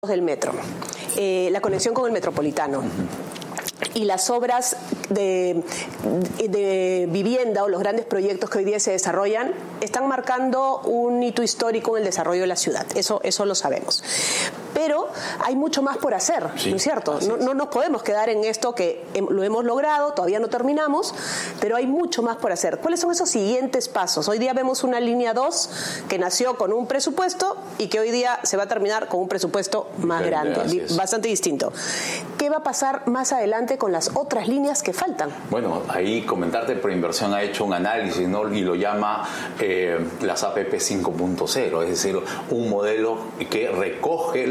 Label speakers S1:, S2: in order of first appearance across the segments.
S1: del metro, la conexión con el metropolitano. Y las obras de vivienda o los grandes proyectos que hoy día se desarrollan están marcando un hito histórico en el desarrollo de la ciudad. Eso lo sabemos. Pero hay mucho más por hacer, sí, ¿no es cierto? No nos podemos quedar en esto que lo hemos logrado, todavía no terminamos, pero hay mucho más por hacer. ¿Cuáles son esos siguientes pasos? Hoy día vemos una línea 2 que nació con un presupuesto y que hoy día se va a terminar con un presupuesto más grande, bastante distinto. ¿Qué va a pasar más adelante con las otras líneas que faltan?
S2: Bueno, ahí Comentarte Proinversión ha hecho un análisis, ¿no? Y lo llama las APP 5.0, es decir, un modelo que recoge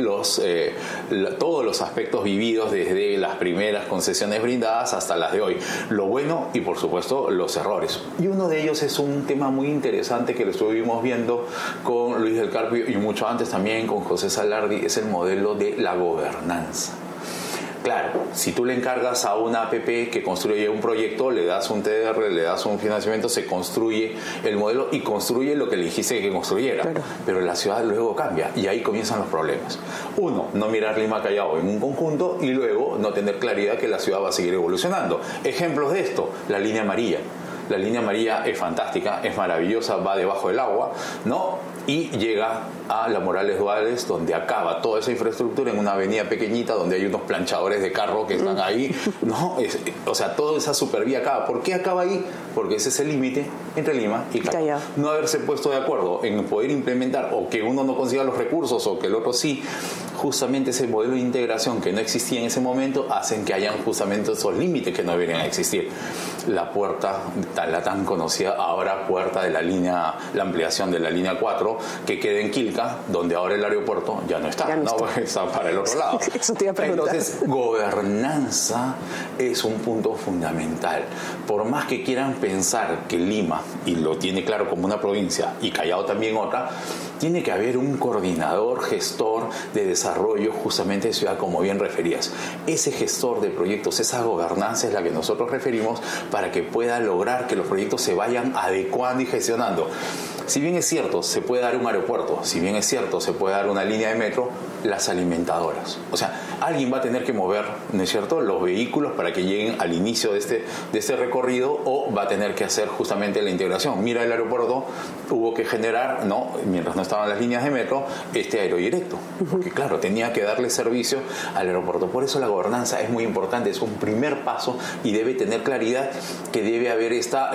S2: todos los aspectos vividos desde las primeras concesiones brindadas hasta las de hoy, lo bueno y por supuesto los errores. Y uno de ellos es un tema muy interesante que lo estuvimos viendo con Luis del Carpio y mucho antes también con José Salardi, es el modelo de la gobernanza. Claro, si tú le encargas a una APP que construye un proyecto, le das un TDR, le das un financiamiento, se construye el modelo y construye lo que le dijiste que construyera. Claro. Pero la ciudad luego cambia y ahí comienzan los problemas. Uno, no mirar Lima Callao en un conjunto y luego no tener claridad que la ciudad va a seguir evolucionando. Ejemplos de esto, la línea amarilla. La línea amarilla es fantástica, es maravillosa, va debajo del agua, ¿no? Y llega a la Morales Duales, donde acaba toda esa infraestructura en una avenida pequeñita donde hay unos planchadores de carro que están ahí, ¿no? O sea, toda esa supervía acaba. ¿Por qué acaba ahí? Porque ese es el límite entre Lima y Callao. No haberse puesto de acuerdo en poder implementar o que uno no consiga los recursos o que el otro sí, justamente ese modelo de integración que no existía en ese momento hacen que hayan justamente esos límites que no deberían existir. La puerta, la tan conocida ahora puerta de la ampliación de la línea 4, que queda en Quilca, donde ahora el aeropuerto ya no está, está para el otro lado.
S1: Eso te iba a preguntar.
S2: Entonces, gobernanza es un punto fundamental. Por más que quieran pensar que Lima, y lo tiene claro como una provincia, y Callao también otra, tiene que haber un coordinador, gestor de desarrollo justamente de ciudad, como bien referías. Ese gestor de proyectos, esa gobernanza es la que nosotros referimos para que pueda lograr que los proyectos se vayan adecuando y gestionando. Si bien es cierto, se puede dar un aeropuerto, si bien es cierto, se puede dar una línea de metro, las alimentadoras. O sea, alguien va a tener que mover, ¿no es cierto?, los vehículos para que lleguen al inicio de este recorrido, o va a tener que hacer justamente la integración. Mira, el aeropuerto hubo que generar, ¿no?, mientras no estaban las líneas de metro, este aerodirecto. Porque claro, tenía que darle servicio al aeropuerto. Por eso la gobernanza es muy importante, es un primer paso y debe tener claridad que debe haber esta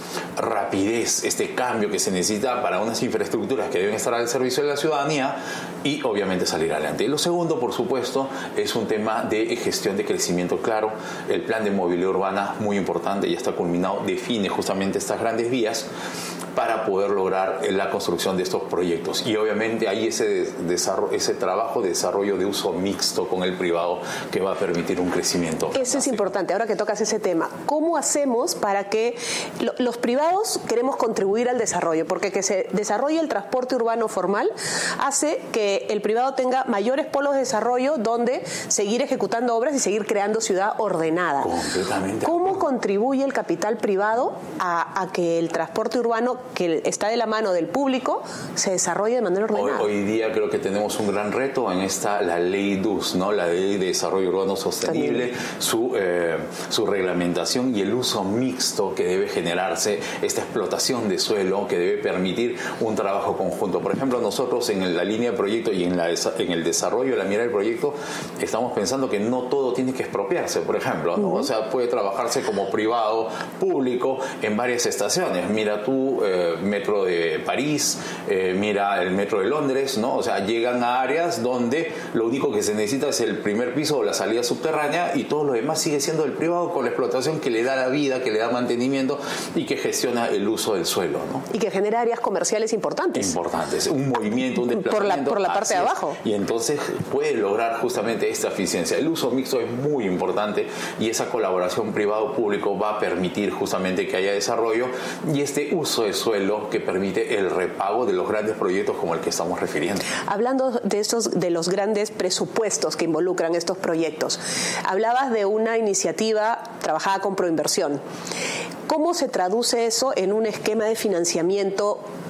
S2: rapidez, este cambio que se necesita para unas infraestructuras que deben estar al servicio de la ciudadanía y obviamente salir adelante. Y lo segundo, por supuesto, es un tema de gestión de crecimiento claro. El plan de movilidad urbana, muy importante, ya está culminado, define justamente estas grandes vías para poder lograr la construcción de estos proyectos. Y obviamente hay ese trabajo de desarrollo de uso mixto con el privado que va a permitir un crecimiento.
S1: Eso es importante, ahora que tocas ese tema. ¿Cómo hacemos para que los privados queremos contribuir al desarrollo? Porque que se desarrolle el transporte urbano formal hace que el privado tenga mayores polos de desarrollo donde seguir ejecutando obras y seguir creando ciudad ordenada.
S2: Completamente.
S1: ¿Cómo contribuye el capital privado a que el transporte urbano, que está de la mano del público, se desarrolle de manera ordenada?
S2: Hoy día creo que tenemos un gran reto en la ley DUS, ¿no? La Ley de Desarrollo Urbano Sostenible, su reglamentación y el uso mixto que debe generarse, esta explotación de suelo que debe permitir un trabajo conjunto. Por ejemplo, nosotros en la línea de proyecto y en el desarrollo de la mirada del proyecto estamos pensando que no todo tiene que expropiarse, por ejemplo, ¿no? O sea, puede trabajarse como privado, público, en varias estaciones. Mira tú, metro de París, mira el metro de Londres, ¿no? O sea, llegan a áreas donde lo único que se necesita es el primer piso o la salida subterránea y todo lo demás sigue siendo del privado con la explotación que le da la vida, que le da mantenimiento y que gestiona el uso del suelo, ¿no?
S1: Y que genera áreas comerciales importantes.
S2: Importantes, un movimiento, un desplazamiento.
S1: Por la parte de abajo.
S2: Y entonces puede lograr justamente esta eficiencia. El uso mixto es muy importante y esa colaboración privado-público va a permitir justamente que haya desarrollo y este uso de suelo que permite el repago de los grandes proyectos como el que estamos refiriendo.
S1: Hablando de los grandes presupuestos que involucran estos proyectos, hablabas de una iniciativa trabajada con Proinversión. ¿Cómo se traduce eso en un esquema de financiamiento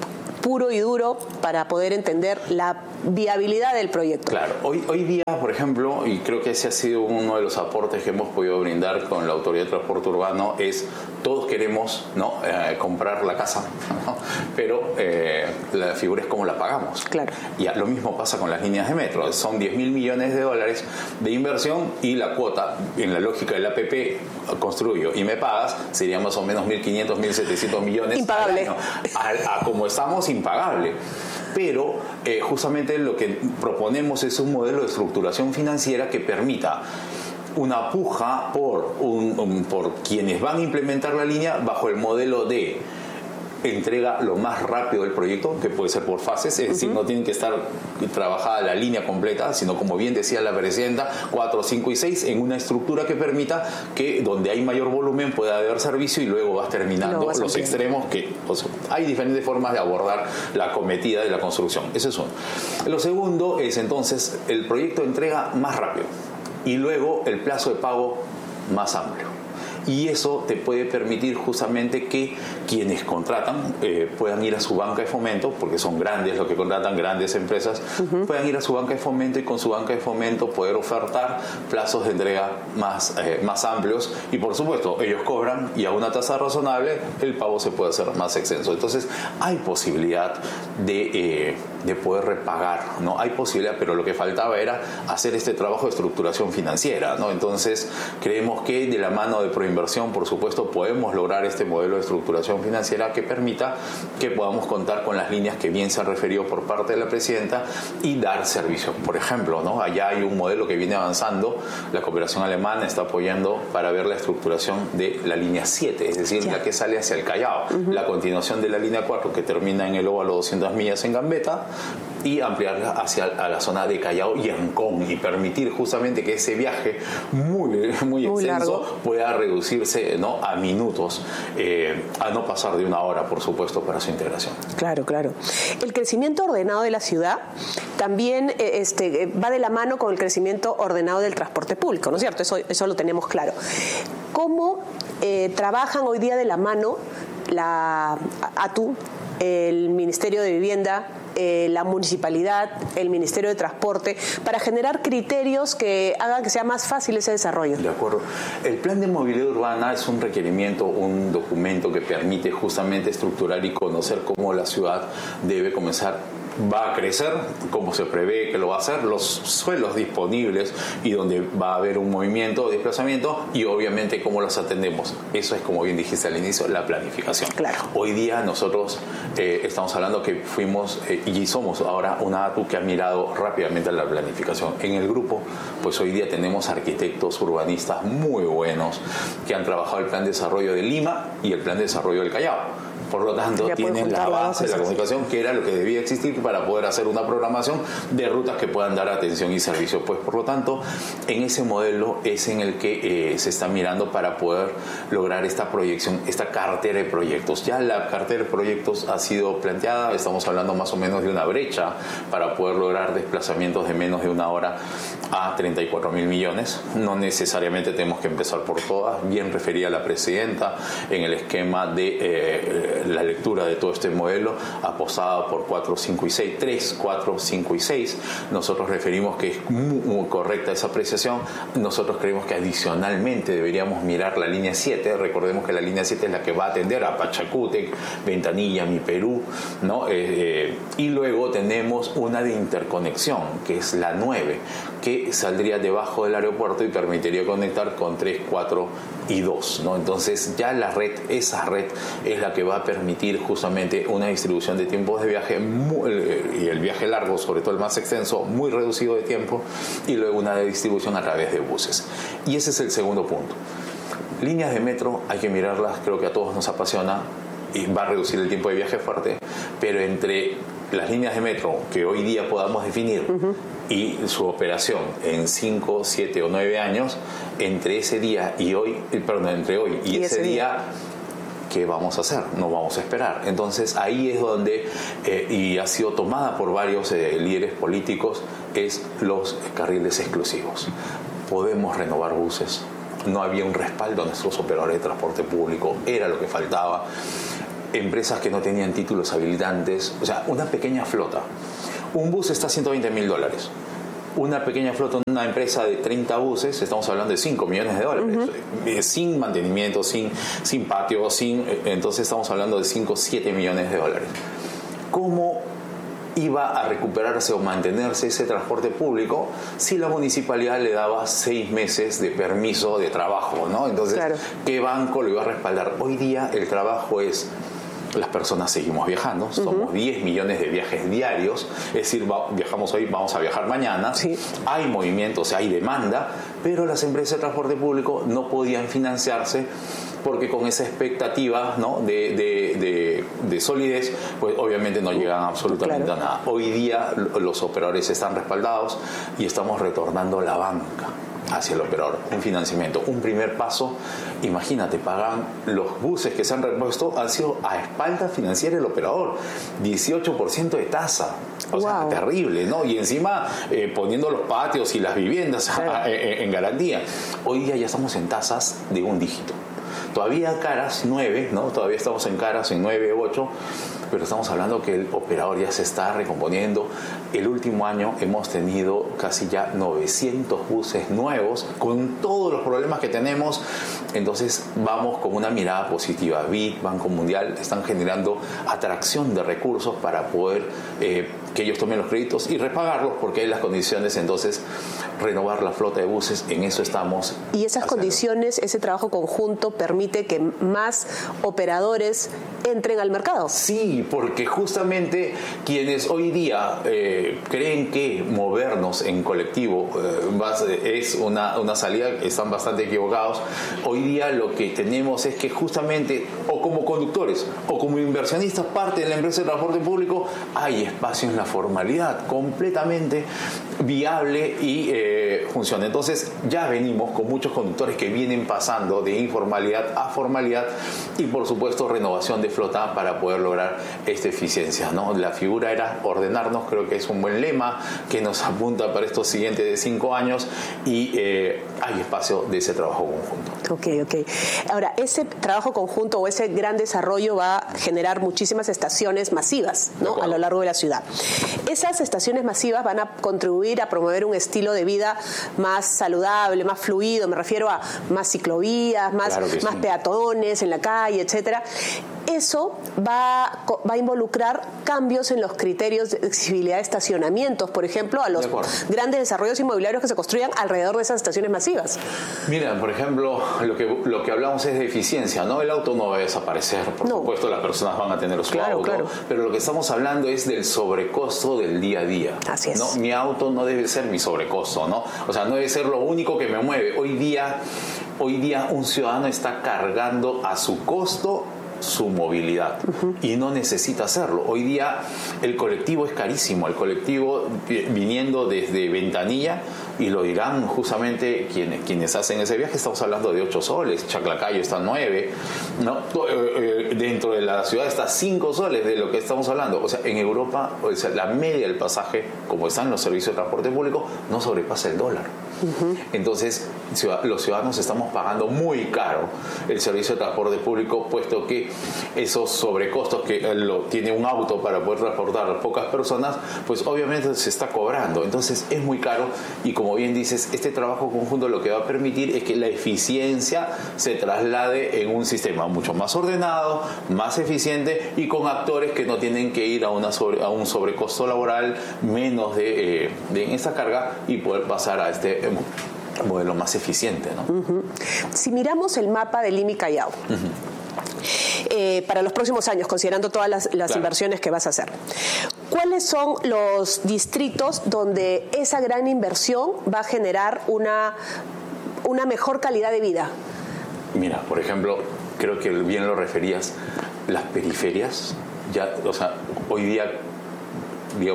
S1: puro y duro para poder entender la viabilidad del proyecto.
S2: Claro, hoy día, por ejemplo, y creo que ese ha sido uno de los aportes que hemos podido brindar con la Autoridad de Transporte Urbano, es todos queremos, ¿no?, comprar la casa, ¿no?, pero la figura es cómo la pagamos.
S1: Claro.
S2: Y lo mismo pasa con las líneas de metro. Son 10.000 millones de dólares de inversión y la cuota, en la lógica del APP, construyo y me pagas, sería más o menos 1.500, 1.700 millones.
S1: Impagable.
S2: A como estamos, impagable. Pero justamente lo que proponemos es un modelo de estructuración financiera que permita una puja por quienes van a implementar la línea bajo el modelo de entrega lo más rápido del proyecto, que puede ser por fases, es decir, no tienen que estar trabajada la línea completa, sino, como bien decía la presidenta, 4, 5 y 6 en una estructura que permita que donde hay mayor volumen pueda haber servicio y luego vas terminando los extremos, que hay diferentes formas de abordar la acometida de la construcción. Eso es uno. Lo segundo es entonces el proyecto de entrega más rápido y luego el plazo de pago más amplio. Y eso te puede permitir justamente que quienes contratan puedan ir a su banca de fomento, porque son grandes los que contratan, grandes empresas, puedan ir a su banca de fomento y con su banca de fomento poder ofertar plazos de entrega más amplios. Y por supuesto, ellos cobran y a una tasa razonable el pago se puede hacer más extenso. Entonces, hay posibilidad de poder repagar, ¿no? Hay posibilidad, pero lo que faltaba era hacer este trabajo de estructuración financiera, ¿no? Entonces, creemos que de la mano de Proinversión, por supuesto, podemos lograr este modelo de estructuración financiera que permita que podamos contar con las líneas que bien se ha referido por parte de la presidenta y dar servicio. Por ejemplo, ¿no?, allá hay un modelo que viene avanzando, la cooperación alemana está apoyando para ver la estructuración de la línea 7, es decir, la que sale hacia el Callao, la continuación de la línea 4 que termina en el óvalo 200 millas en Gambetta, y ampliarla hacia la zona de Callao y Ancón, y permitir justamente que ese viaje muy extenso largo pueda reducirse, ¿no?, a minutos, a no pasar de 1 hora, por supuesto, para su integración.
S1: Claro. El crecimiento ordenado de la ciudad también va de la mano con el crecimiento ordenado del transporte público, ¿no es cierto? Eso lo tenemos claro. ¿Cómo trabajan hoy día de la mano la ATU, el Ministerio de Vivienda, la municipalidad, el Ministerio de Transporte, para generar criterios que hagan que sea más fácil ese desarrollo?
S2: De acuerdo. El plan de movilidad urbana es un requerimiento, un documento que permite justamente estructurar y conocer cómo la ciudad debe comenzar. Va a crecer, como se prevé que lo va a hacer, los suelos disponibles y donde va a haber un movimiento de desplazamiento, y obviamente cómo los atendemos. Eso es, como bien dijiste al inicio, la planificación.
S1: Claro.
S2: Hoy día nosotros estamos hablando que fuimos y somos ahora una ATU que ha mirado rápidamente a la planificación. En el grupo, pues hoy día tenemos arquitectos urbanistas muy buenos que han trabajado el plan de desarrollo de Lima y el plan de desarrollo del Callao. Por lo tanto, tienen la base de la comunicación, que era lo que debía existir para poder hacer una programación de rutas que puedan dar atención y servicio. Pues, por lo tanto, en ese modelo es en el que se está mirando para poder lograr esta proyección, esta cartera de proyectos. Ya la cartera de proyectos ha sido planteada, estamos hablando más o menos de una brecha para poder lograr desplazamientos de menos de 1 hora a 34.000 millones. No necesariamente tenemos que empezar por todas. Bien refería la presidenta en el esquema de la lectura de todo este modelo, apostado por 4, 5 y 6, 3, 4, 5 y 6. Nosotros referimos que es muy correcta esa apreciación. Nosotros creemos que adicionalmente deberíamos mirar la línea 7. Recordemos que la línea 7 es la que va a atender a Pachacútec, Ventanilla, Mi Perú, ¿no? Y luego tenemos una de interconexión, que es la 9, que saldría debajo del aeropuerto y permitiría conectar con 3, 4 y 2, ¿no? Entonces ya esa red es la que va a permitir justamente una distribución de tiempos de viaje y el viaje largo, sobre todo el más extenso, muy reducido de tiempo, y luego una distribución a través de buses. Y ese es el segundo punto. Líneas de metro hay que mirarlas, creo que a todos nos apasiona y va a reducir el tiempo de viaje fuerte, pero entre las líneas de metro que hoy día podamos definir y su operación en 5, 7 o 9 años, entre ese día y hoy, entre hoy y ese día, ¿qué vamos a hacer? No vamos a esperar. Entonces ahí es donde, y ha sido tomada por varios líderes políticos, es los carriles exclusivos. Podemos renovar buses. No había un respaldo a nuestros operadores de transporte público, era lo que faltaba. empresas que no tenían títulos habilitantes, o sea, una pequeña flota. Un bus está a $120,000. Una pequeña flota, una empresa de 30 buses, estamos hablando de $5 millones, sin mantenimiento, sin patio, entonces estamos hablando de 5, 7 millones de dólares. ¿Cómo iba a recuperarse o mantenerse ese transporte público si la municipalidad le daba 6 meses de permiso de trabajo, ¿no? Entonces, claro, ¿qué banco lo iba a respaldar? Hoy día el trabajo es... Las personas seguimos viajando, somos 10 millones de viajes diarios, es decir, viajamos hoy, vamos a viajar mañana, sí, hay movimiento, o sea, hay demanda, pero las empresas de transporte público no podían financiarse porque con esa expectativa, ¿no?, de solidez, pues obviamente no llegan absolutamente, claro, a nada. Hoy día los operadores están respaldados y estamos retornando la banca hacia el operador, un financiamiento, un primer paso. Imagínate, pagan los buses que se han repuesto, han sido a espalda financiera del operador, 18% de tasa, o sea, terrible, ¿no? Y encima poniendo los patios y las viviendas, claro, en garantía. Hoy día ya estamos en tasas de un dígito. Todavía caras, 9, ¿no? Todavía estamos en caras en 9, 8, pero estamos hablando que el operador ya se está recomponiendo. El último año hemos tenido casi ya 900 buses nuevos, con todos los problemas que tenemos. Entonces vamos con una mirada positiva. BID, Banco Mundial, están generando atracción de recursos para poder que ellos tomen los créditos y repagarlos, porque hay las condiciones. Entonces, renovar la flota de buses, en eso estamos.
S1: Y esas condiciones, ese trabajo conjunto permite que más operadores entren al mercado.
S2: Sí, porque justamente quienes hoy día creen que movernos en colectivo es una salida, están bastante equivocados. Hoy día lo que tenemos es que justamente, o como conductores o como inversionistas, parte de la empresa de transporte público, hay espacio en la formalidad completamente viable y funciona. Entonces ya venimos con muchos conductores que vienen pasando de informalidad a formalidad, y por supuesto renovación de flota para poder lograr esta eficiencia, ¿no? La figura era ordenarnos, creo que es un buen lema que nos apunta para estos siguientes de 5 años, y hay espacio de ese trabajo conjunto.
S1: Ok. Ahora, ese trabajo conjunto o ese gran desarrollo va a generar muchísimas estaciones masivas, ¿no?, a lo largo de la ciudad. Esas estaciones masivas van a contribuir a promover un estilo de vida más saludable, más fluido, me refiero a más ciclovías, más peatones en la calle, etcétera. Eso va a involucrar cambios en los criterios de accesibilidad de estacionamientos, por ejemplo, a los grandes desarrollos inmobiliarios que se construyan alrededor de esas estaciones masivas.
S2: Mira, por ejemplo, lo que hablamos es de eficiencia, ¿no? El auto no va a desaparecer, por supuesto, las personas van a tener su auto, pero lo que estamos hablando es del sobrecosto del día a día.
S1: Así es.
S2: ¿No? Mi auto no debe ser mi sobrecosto, ¿no? O sea, no debe ser lo único que me mueve. Hoy día un ciudadano está cargando a su costo su movilidad y no necesita hacerlo. Hoy día el colectivo es carísimo, el colectivo viniendo desde Ventanilla, y lo dirán justamente quienes hacen ese viaje, estamos hablando de 8 soles, Chaclacayo está 9, ¿no? Dentro de la ciudad está 5 soles de lo que estamos hablando. O sea, en Europa, o sea, la media del pasaje, como están los servicios de transporte público, no sobrepasa el dólar. Entonces los ciudadanos estamos pagando muy caro el servicio de transporte público, puesto que esos sobrecostos que tiene un auto para poder transportar a pocas personas, pues obviamente se está cobrando. Entonces es muy caro, y como bien dices, este trabajo conjunto lo que va a permitir es que la eficiencia se traslade en un sistema mucho más ordenado, más eficiente, y con actores que no tienen que ir a un sobrecosto laboral, menos de esa carga, y poder pasar a este modelo más eficiente, ¿no?
S1: Si miramos el mapa de Lima y Callao, para los próximos años, considerando todas las inversiones que vas a hacer, ¿cuáles son los distritos donde esa gran inversión va a generar una mejor calidad de vida?
S2: Mira, por ejemplo, creo que bien lo referías, las periferias, ya, o sea, hoy día, digamos,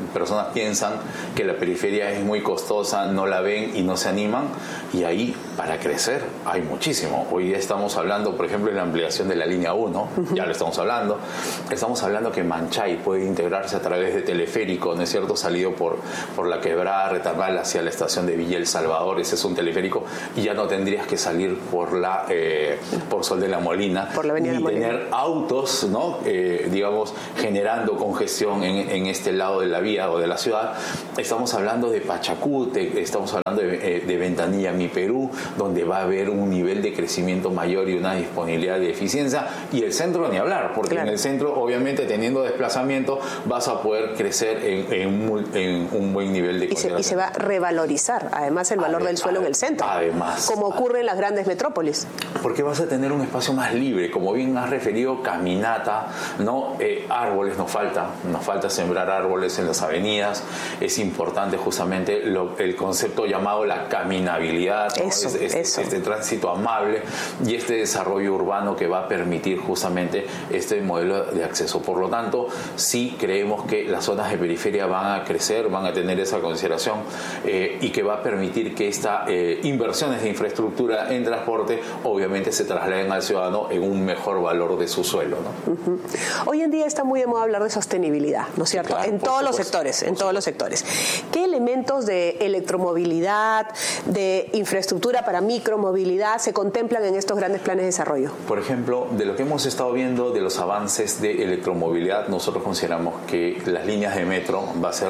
S2: personas piensan que la periferia es muy costosa, no la ven y no se animan, y ahí para crecer hay muchísimo. Hoy día estamos hablando, por ejemplo, de la ampliación de la línea 1, ya lo estamos hablando que Manchay puede integrarse a través de teleférico, ¿no es cierto?, salido por la quebrada Retamal hacia la estación de Villa El Salvador. Ese es un teleférico, y ya no tendrías que salir por Sol de la Molina,
S1: por la avenida
S2: ni tener autos, ¿no?, digamos, generando congestión en este lado de la vía o de la ciudad. Estamos hablando de Pachacute, estamos hablando de Ventanilla Mi Perú, donde va a haber un nivel de crecimiento mayor y una disponibilidad de eficiencia, y el centro ni hablar, porque en el centro, obviamente, teniendo desplazamiento, vas a poder crecer en un buen nivel de consideración.
S1: Y se va a revalorizar, además, el valor del suelo en el centro, como ocurre en las grandes metrópolis.
S2: Porque vas a tener un espacio más libre, como bien has referido, caminata, ¿no? Árboles, nos falta sembrar árboles en las avenidas. Es importante justamente el concepto llamado la caminabilidad, ¿no? Este tránsito amable y este desarrollo urbano que va a permitir justamente este modelo de acceso. Por lo tanto, sí creemos que las zonas de periferia van a crecer, van a tener esa consideración, y que va a permitir que estas inversiones de infraestructura en transporte obviamente se trasladen al ciudadano en un mejor valor de su suelo, ¿no?
S1: Hoy en día está muy de moda hablar de sostenibilidad, ¿no es cierto? Claro, en todos los sectores. ¿Qué elementos de electromovilidad, de infraestructura para micromovilidad se contemplan en estos grandes planes de desarrollo?
S2: Por ejemplo, de lo que hemos estado viendo de los avances de electromovilidad, nosotros consideramos que las líneas de metro va a ser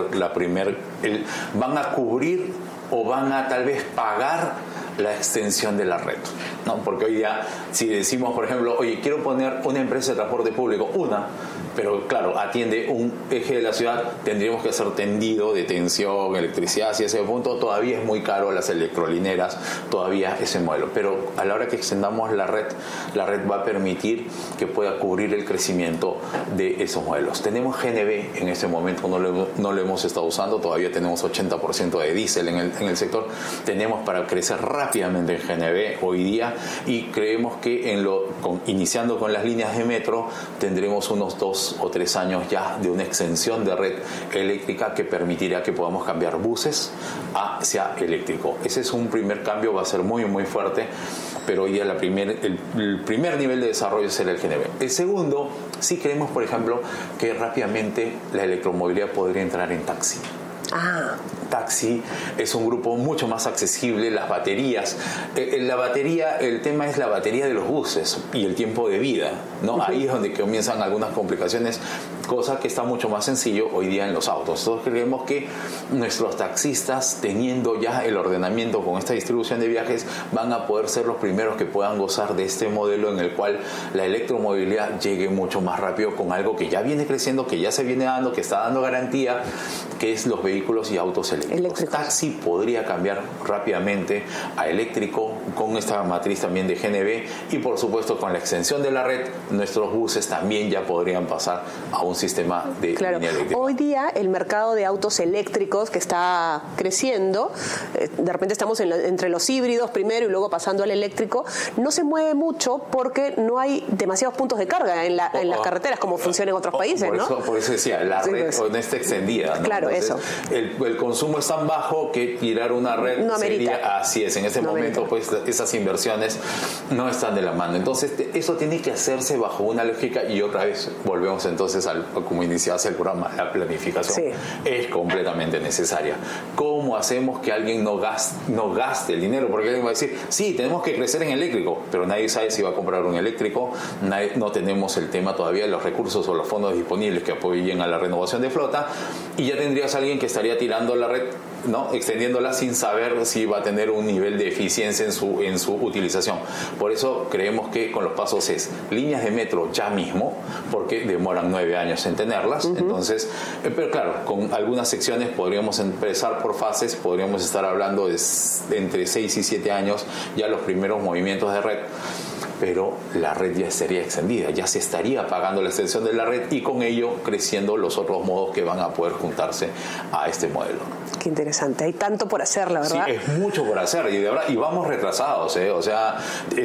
S2: van a cubrir o van a tal vez pagar la extensión de la red, ¿no? Porque hoy día, si decimos, por ejemplo, oye, quiero poner una empresa de transporte público, pero claro, atiende un eje de la ciudad, tendríamos que hacer tendido de tensión, electricidad, hacia ese punto todavía es muy caro, las electrolineras, todavía ese modelo. Pero a la hora que extendamos la red va a permitir que pueda cubrir el crecimiento de esos modelos. Tenemos GNV, en este momento no lo hemos estado usando, todavía tenemos 80% de diésel en el sector, tenemos para crecer rápidamente en GNV hoy día, y creemos que iniciando con las líneas de metro tendremos unos 2 o 3 años ya de una extensión de red eléctrica que permitirá que podamos cambiar buses hacia eléctrico. Ese es un primer cambio, va a ser muy muy fuerte, pero hoy día el primer nivel de desarrollo será el GNV. El segundo, sí creemos, por ejemplo, que rápidamente la electromovilidad podría entrar en taxi. Taxi es un grupo mucho más accesible. Las baterías, el tema es la batería de los buses y el tiempo de vida, ¿no? Ahí es donde comienzan algunas complicaciones, cosa que está mucho más sencillo hoy día en los autos. Entonces creemos que nuestros taxistas, teniendo ya el ordenamiento con esta distribución de viajes, van a poder ser los primeros que puedan gozar de este modelo en el cual la electromovilidad llegue mucho más rápido, con algo que ya viene creciendo, que ya se viene dando, que está dando garantía, que es los vehículos y autos eléctricos. Taxi podría cambiar rápidamente a eléctrico con esta matriz también de GNV, y por supuesto con la extensión de la red nuestros buses también ya podrían pasar a un sistema de línea eléctrica.
S1: Hoy día el mercado de autos eléctricos que está creciendo, de repente estamos entre los híbridos primero y luego pasando al eléctrico, no se mueve mucho porque no hay demasiados puntos de carga en las carreteras como funciona en otros países, ¿no?
S2: Por eso decía, la red no está extendida, ¿no?
S1: Claro,
S2: entonces,
S1: eso.
S2: El consumo es tan bajo que tirar una red
S1: no
S2: sería, así es, en este momento pues esas inversiones no están de la mano. Entonces eso tiene que hacerse bajo una lógica, y otra vez volvemos entonces como iniciaste el programa, la planificación es completamente necesaria. ¿Cómo hacemos que alguien no gaste el dinero? Porque alguien va a decir, sí, tenemos que crecer en eléctrico, pero nadie sabe si va a comprar un eléctrico, no tenemos el tema todavía de los recursos o los fondos disponibles que apoyen a la renovación de flota, y ya tendrías a alguien que estaría tirando la red, ¿no?, extendiéndola sin saber si va a tener un nivel de eficiencia en su utilización. Por eso creemos que con los pasos es líneas de metro ya mismo, porque demoran 9 años en tenerlas. Entonces, pero claro, con algunas secciones podríamos empezar por fases, podríamos estar hablando de entre 6 y 7 años ya los primeros movimientos de red, pero la red ya estaría extendida, ya se estaría pagando la extensión de la red, y con ello creciendo los otros modos que van a poder juntarse a este modelo.
S1: Qué interesante, hay tanto por hacer, la verdad.
S2: Sí, es mucho por hacer, y de verdad, y vamos retrasados, o sea,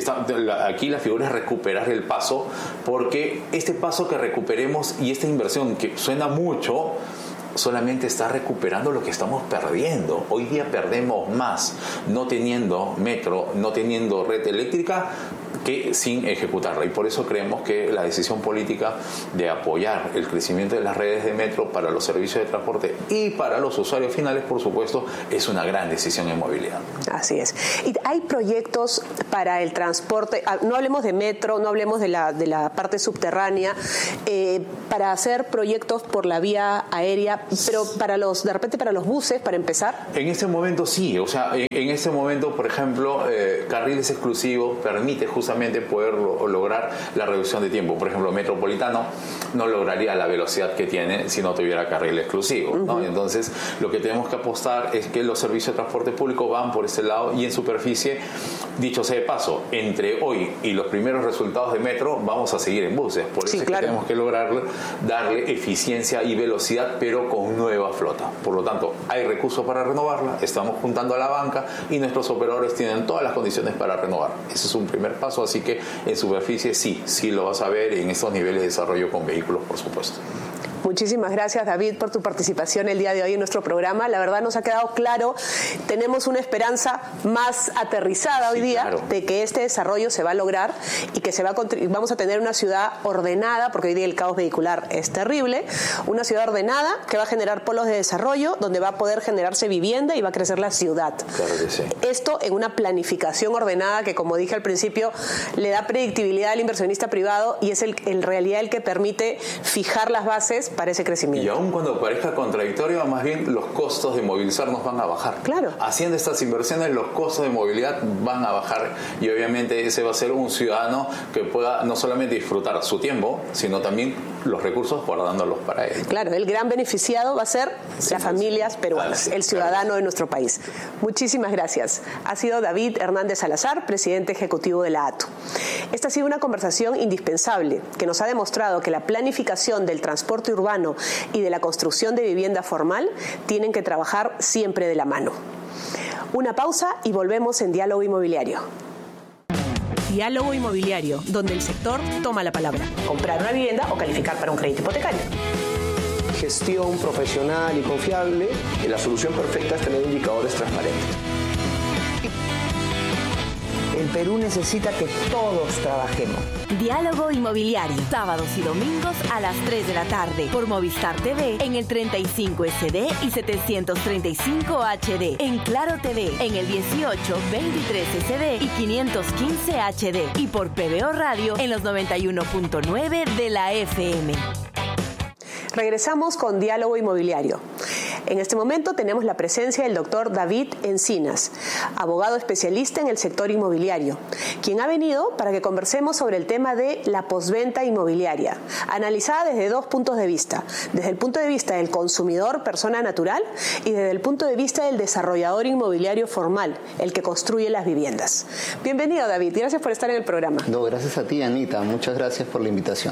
S2: aquí la figura es recuperar el paso, porque este paso que recuperemos y esta inversión que suena mucho, solamente está recuperando lo que estamos perdiendo. Hoy día perdemos más no teniendo metro, no teniendo red eléctrica, que sin ejecutarla, y por eso creemos que la decisión política de apoyar el crecimiento de las redes de metro para los servicios de transporte y para los usuarios finales, por supuesto, es una gran decisión en movilidad.
S1: Así es. Y hay proyectos para el transporte, no hablemos de metro, no hablemos de la parte subterránea, para hacer proyectos por la vía aérea, pero de repente para los buses, para empezar.
S2: En este momento sí, o sea, en este momento, por ejemplo, carriles exclusivos permite justamente poder lograr la reducción de tiempo. Por ejemplo, Metropolitano no lograría la velocidad que tiene si no tuviera carril exclusivo, ¿no? Entonces, lo que tenemos que apostar es que los servicios de transporte público van por ese lado, y en superficie, dicho sea de paso, entre hoy y los primeros resultados de metro, vamos a seguir en buses. Por eso es que tenemos que lograr darle eficiencia y velocidad, pero con nueva flota. Por lo tanto, hay recursos para renovarla, estamos juntando a la banca y nuestros operadores tienen todas las condiciones para renovar. Ese es un primer paso, así que en superficie sí lo vas a ver en estos niveles de desarrollo con vehículos, por supuesto.
S1: Muchísimas gracias, David, por tu participación el día de hoy en nuestro programa. La verdad nos ha quedado claro, tenemos una esperanza más aterrizada hoy día, claro, de que este desarrollo se va a lograr y que vamos a tener una ciudad ordenada, porque hoy día el caos vehicular es terrible, una ciudad ordenada que va a generar polos de desarrollo donde va a poder generarse vivienda y va a crecer la ciudad.
S2: Claro que sí.
S1: Esto en una planificación ordenada que, como dije al principio, le da predictibilidad al inversionista privado y es en realidad el que permite fijar las bases para ese crecimiento.
S2: Y aun cuando parezca contradictorio, más bien los costos de movilizarnos van a bajar.
S1: Claro.
S2: Haciendo estas inversiones, los costos de movilidad van a bajar, y obviamente ese va a ser un ciudadano que pueda no solamente disfrutar su tiempo, sino también los recursos guardándolos para él.
S1: Claro, el gran beneficiado va a ser las familias peruanas, el ciudadano de nuestro país. Muchísimas gracias. Ha sido David Hernández Salazar, presidente ejecutivo de la ATU. Esta ha sido una conversación indispensable que nos ha demostrado que la planificación del transporte urbano y de la construcción de vivienda formal tienen que trabajar siempre de la mano. Una pausa y volvemos en Diálogo Inmobiliario. Diálogo Inmobiliario, donde el sector toma la palabra. Comprar una vivienda o calificar para un crédito hipotecario.
S3: Gestión profesional y confiable. La solución perfecta es tener indicadores transparentes.
S4: El Perú necesita que todos trabajemos.
S5: Diálogo Inmobiliario, sábados y domingos a las 3 de la tarde por Movistar TV en el 35 SD y 735 HD, en Claro TV en el 18, 23 SD y 515 HD, y por PBO Radio en los 91.9 de la FM.
S1: Regresamos con Diálogo Inmobiliario. En este momento tenemos la presencia del doctor David Encinas, abogado especialista en el sector inmobiliario, quien ha venido para que conversemos sobre el tema de la posventa inmobiliaria, analizada desde dos puntos de vista: desde el punto de vista del consumidor, persona natural, y desde el punto de vista del desarrollador inmobiliario formal, el que construye las viviendas. Bienvenido, David, gracias por estar en el programa.
S6: No, gracias a ti, Anita, muchas gracias por la invitación.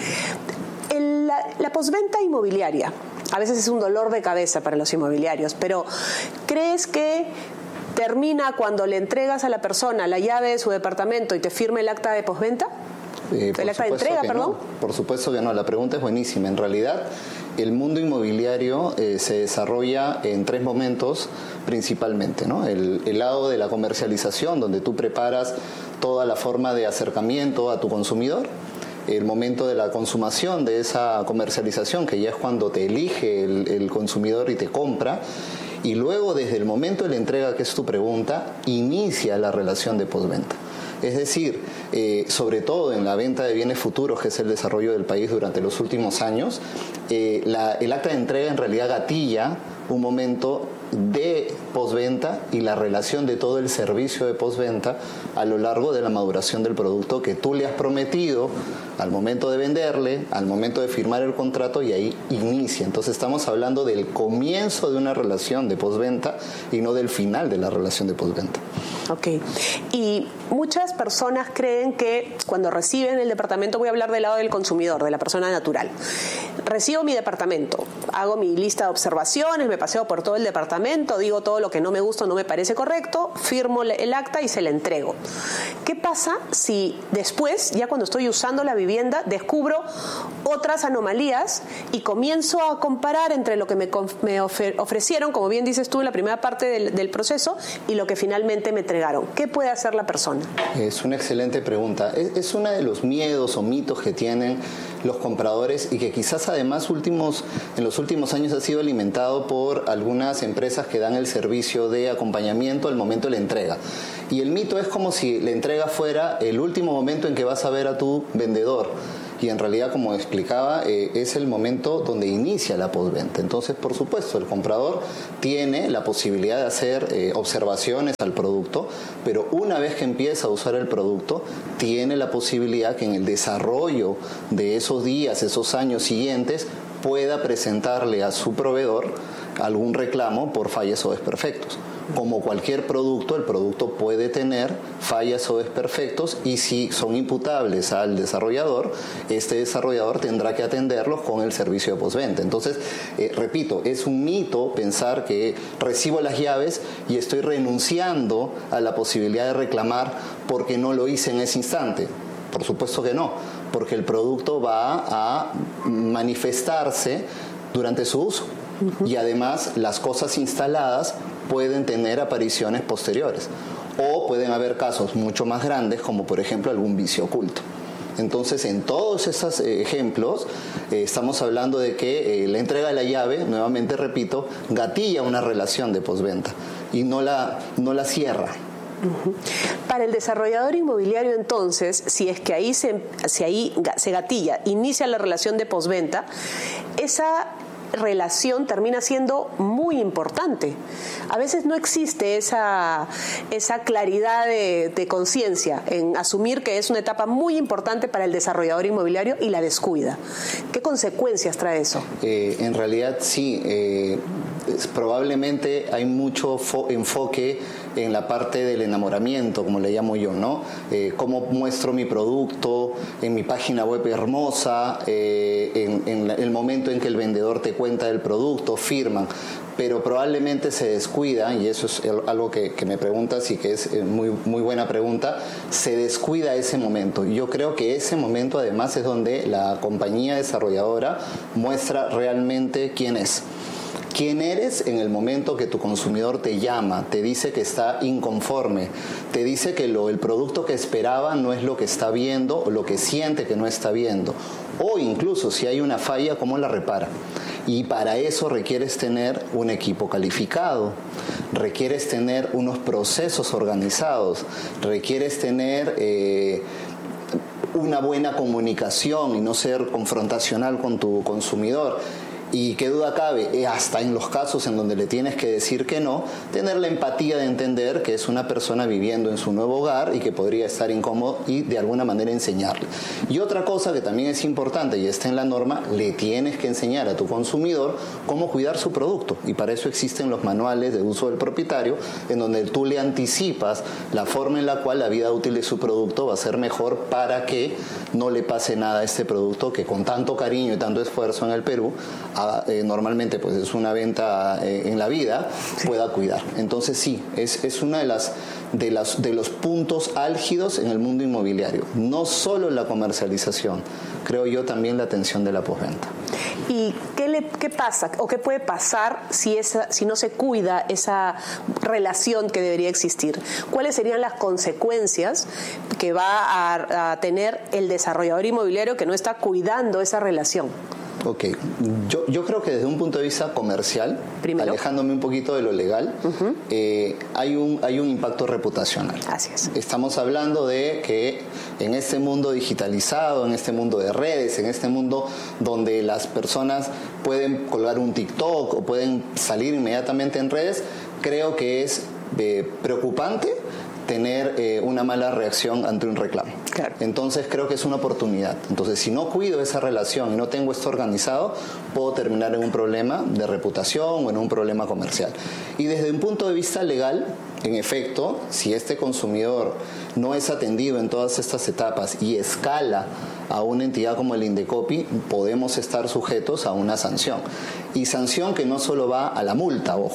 S1: La posventa inmobiliaria a veces es un dolor de cabeza para los inmobiliarios, pero ¿crees que termina cuando le entregas a la persona la llave de su departamento y te firma el acta de posventa? ¿El acta de entrega, perdón?
S6: No. Por supuesto que no, la pregunta es buenísima. En realidad, el mundo inmobiliario se desarrolla en tres momentos principalmente, ¿no? El lado de la comercialización, donde tú preparas toda la forma de acercamiento a tu consumidor. El momento de la consumación de esa comercialización, que ya es cuando te elige el consumidor y te compra. Y luego, desde el momento de la entrega, que es tu pregunta, inicia la relación de postventa. Es decir, sobre todo en la venta de bienes futuros, que es el desarrollo del país durante los últimos años, el acta de entrega en realidad gatilla un momento de postventa y la relación de todo el servicio de postventa a lo largo de la maduración del producto que tú le has prometido al momento de venderle, al momento de firmar el contrato, y ahí inicia. Entonces estamos hablando del comienzo de una relación de postventa y no del final de la relación de postventa.
S1: Ok. Y muchas personas creen que cuando reciben el departamento, voy a hablar del lado del consumidor, de la persona natural, recibo mi departamento, hago mi lista de observaciones, me paseo por todo el departamento, departamento, digo todo lo que no me gusta o no me parece correcto, firmo el acta y se la entrego. ¿Qué pasa si después, ya cuando estoy usando la vivienda, descubro otras anomalías y comienzo a comparar entre lo que me ofrecieron, como bien dices tú en la primera parte del proceso, y lo que finalmente me entregaron? ¿Qué puede hacer la persona?
S6: Es una excelente pregunta. Es uno de los miedos o mitos que tienen los compradores y que quizás además en los últimos años ha sido alimentado por algunas empresas que dan el servicio de acompañamiento al momento de la entrega. Y el mito es como si la entrega fuera el último momento en que vas a ver a tu vendedor. Y en realidad, como explicaba, es el momento donde inicia la postventa. Entonces, por supuesto, el comprador tiene la posibilidad de hacer observaciones al producto, pero una vez que empieza a usar el producto, tiene la posibilidad que en el desarrollo de esos días, esos años siguientes, pueda presentarle a su proveedor algún reclamo por fallas o desperfectos. Como cualquier producto, el producto puede tener fallas o desperfectos y si son imputables al desarrollador, este desarrollador tendrá que atenderlos con el servicio de postventa. Entonces, repito, es un mito pensar que recibo las llaves y estoy renunciando a la posibilidad de reclamar porque no lo hice en ese instante. Por supuesto que no, porque el producto va a manifestarse durante su uso. Y además las cosas instaladas pueden tener apariciones posteriores o pueden haber casos mucho más grandes como por ejemplo algún vicio oculto. Entonces en todos esos ejemplos estamos hablando de que la entrega de la llave, nuevamente repito, gatilla una relación de postventa y no la cierra.
S1: Para el desarrollador inmobiliario, entonces, si es que ahí se gatilla, inicia la relación de postventa, esa relación termina siendo muy importante. A veces no existe esa claridad de conciencia en asumir que es una etapa muy importante para el desarrollador inmobiliario y la descuida. ¿Qué consecuencias trae eso?
S6: En realidad sí. Probablemente hay mucho enfoque en la parte del enamoramiento, como le llamo yo, ¿no? Cómo muestro mi producto en mi página web hermosa, en el momento en que el vendedor te cuenta del producto, firman. Pero probablemente se descuida, y eso es algo que me preguntas y que es muy, muy buena pregunta, se descuida ese momento. Yo creo que ese momento además es donde la compañía desarrolladora muestra realmente quién es. ¿Quién eres en el momento que tu consumidor te llama, te dice que está inconforme, te dice que el producto que esperaba no es lo que está viendo o lo que siente que no está viendo? O incluso si hay una falla, ¿cómo la repara? Y para eso requieres tener un equipo calificado, requieres tener unos procesos organizados, requieres tener una buena comunicación y no ser confrontacional con tu consumidor. Y qué duda cabe, hasta en los casos en donde le tienes que decir que no, tener la empatía de entender que es una persona viviendo en su nuevo hogar y que podría estar incómodo y de alguna manera enseñarle. Y otra cosa que también es importante y está en la norma, le tienes que enseñar a tu consumidor cómo cuidar su producto. Y para eso existen los manuales de uso del propietario, en donde tú le anticipas la forma en la cual la vida útil de su producto va a ser mejor para que no le pase nada a este producto que con tanto cariño y tanto esfuerzo en el Perú normalmente pues es una venta en la vida, pueda cuidar. Entonces sí, es una de los puntos álgidos en el mundo inmobiliario. No solo la comercialización, creo yo también la atención de la postventa.
S1: ¿Y qué pasa o qué puede pasar si no se cuida esa relación que debería existir? ¿Cuáles serían las consecuencias que va a tener el desarrollador inmobiliario que no está cuidando esa relación?
S6: Ok, yo creo que desde un punto de vista comercial, primero, alejándome un poquito de lo legal, hay un impacto reputacional.
S1: Así es.
S6: Estamos hablando de que en este mundo digitalizado, en este mundo de redes, en este mundo donde las personas pueden colgar un TikTok o pueden salir inmediatamente en redes, creo que es preocupante tener una mala reacción ante un reclamo.
S1: Claro.
S6: Entonces creo que es una oportunidad. Entonces si no cuido esa relación y no tengo esto organizado, puedo terminar en un problema de reputación o en un problema comercial. Y desde un punto de vista legal, en efecto, si este consumidor no es atendido en todas estas etapas y escala a una entidad como el Indecopi, podemos estar sujetos a una sanción. Y sanción que no solo va a la multa, ojo,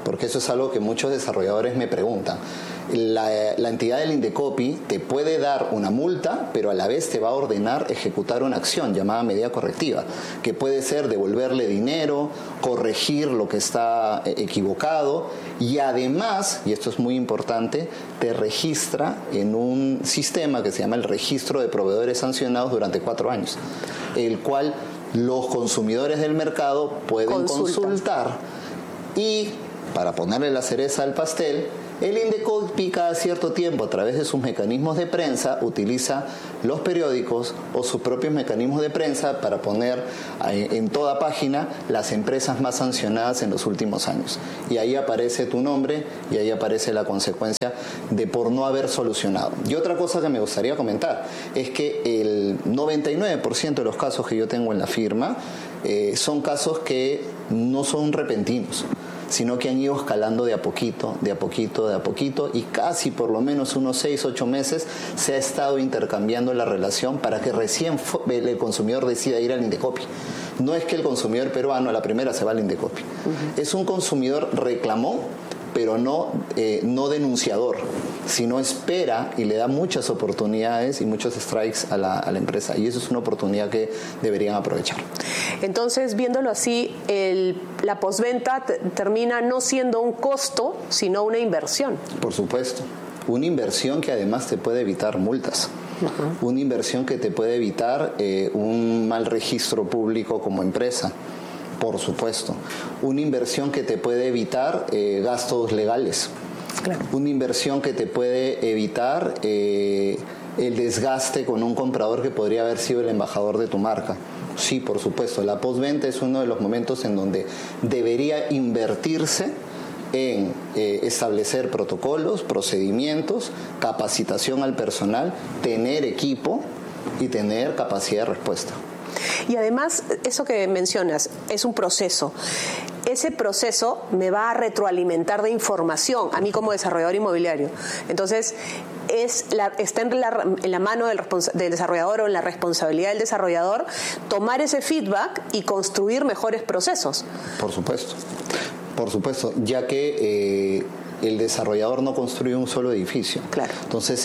S6: porque eso es algo que muchos desarrolladores me preguntan. La entidad del Indecopi te puede dar una multa, pero a la vez te va a ordenar ejecutar una acción llamada medida correctiva, que puede ser devolverle dinero, corregir lo que está equivocado, y además, y esto es muy importante, te registra en un sistema que se llama el Registro de Proveedores Sancionados durante 4 años, el cual los consumidores del mercado pueden consultar, y para ponerle la cereza al pastel, el Indecopi cada cierto tiempo, a través de sus mecanismos de prensa, utiliza los periódicos o sus propios mecanismos de prensa para poner en toda página las empresas más sancionadas en los últimos años. Y ahí aparece tu nombre y ahí aparece la consecuencia de por no haber solucionado. Y otra cosa que me gustaría comentar es que el 99% de los casos que yo tengo en la firma son casos que no son repentinos, sino que han ido escalando de a poquito, y casi por lo menos unos 6-8 meses se ha estado intercambiando la relación para que recién el consumidor decida ir al Indecopi. No es que el consumidor peruano a la primera se va al Indecopi. Es un consumidor reclamó, pero no denunciador, sino espera y le da muchas oportunidades y muchos strikes a la empresa, y eso es una oportunidad que deberían aprovechar.
S1: Entonces, viéndolo así, la postventa termina no siendo un costo, sino una inversión.
S6: Por supuesto, una inversión que además te puede evitar multas. Una inversión que te puede evitar un mal registro público como empresa. Por supuesto. Una inversión que te puede evitar gastos legales. Claro. Una inversión que te puede evitar el desgaste con un comprador que podría haber sido el embajador de tu marca. Sí, por supuesto. La postventa es uno de los momentos en donde debería invertirse en establecer protocolos, procedimientos, capacitación al personal, tener equipo y tener capacidad de respuesta.
S1: Y además, eso que mencionas, es un proceso. Ese proceso me va a retroalimentar de información a mí como desarrollador inmobiliario. Entonces, está en la mano del desarrollador o en la responsabilidad del desarrollador tomar ese feedback y construir mejores procesos.
S6: Por supuesto, ya que el desarrollador no construye un solo edificio.
S1: Claro.
S6: Entonces,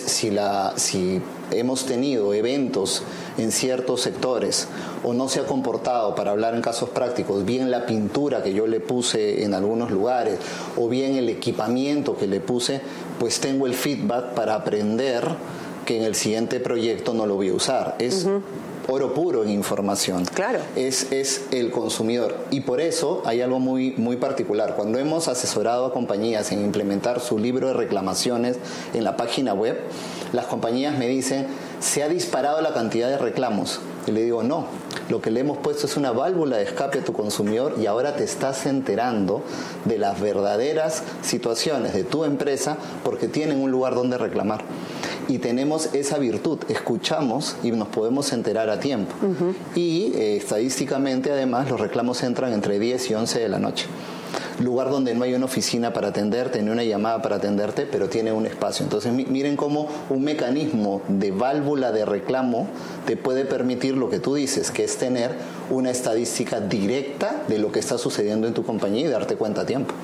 S6: si hemos tenido eventos en ciertos sectores o no se ha comportado, para hablar en casos prácticos, bien la pintura que yo le puse en algunos lugares o bien el equipamiento que le puse, pues tengo el feedback para aprender que en el siguiente proyecto no lo voy a usar. Es oro puro en información.
S1: Claro.
S6: Es el consumidor. Y por eso hay algo muy, muy particular. Cuando hemos asesorado a compañías en implementar su libro de reclamaciones en la página web, las compañías me dicen, se ha disparado la cantidad de reclamos. Y le digo, no, lo que le hemos puesto es una válvula de escape a tu consumidor y ahora te estás enterando de las verdaderas situaciones de tu empresa porque tienen un lugar donde reclamar. Y tenemos esa virtud, escuchamos y nos podemos enterar a tiempo. Y estadísticamente, además, los reclamos entran entre 10 y 11 de la noche. Lugar donde no hay una oficina para atenderte, ni una llamada para atenderte, pero tiene un espacio. Entonces, miren cómo un mecanismo de válvula de reclamo te puede permitir lo que tú dices, que es tener una estadística directa de lo que está sucediendo en tu compañía y darte cuenta a tiempo.